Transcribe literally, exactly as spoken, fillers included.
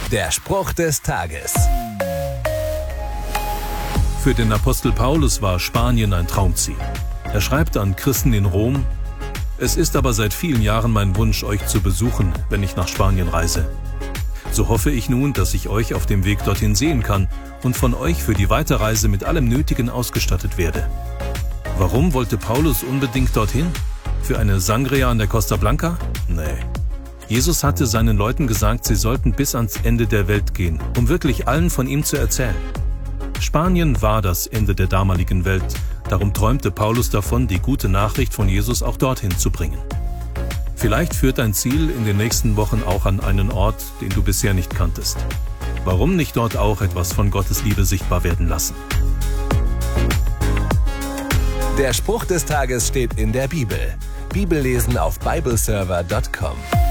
Der Spruch des Tages. Für den Apostel Paulus war Spanien ein Traumziel. Er schreibt an Christen in Rom: Es ist aber seit vielen Jahren mein Wunsch, euch zu besuchen, wenn ich nach Spanien reise. So hoffe ich nun, dass ich euch auf dem Weg dorthin sehen kann und von euch für die Weiterreise mit allem Nötigen ausgestattet werde. Warum wollte Paulus unbedingt dorthin? Für eine Sangria an der Costa Blanca? Nee. Jesus hatte seinen Leuten gesagt, sie sollten bis ans Ende der Welt gehen, um wirklich allen von ihm zu erzählen. Spanien war das Ende der damaligen Welt, darum träumte Paulus davon, die gute Nachricht von Jesus auch dorthin zu bringen. Vielleicht führt dein Ziel in den nächsten Wochen auch an einen Ort, den du bisher nicht kanntest. Warum nicht dort auch etwas von Gottes Liebe sichtbar werden lassen? Der Spruch des Tages steht in der Bibel. Bibellesen auf bibleserver punkt com.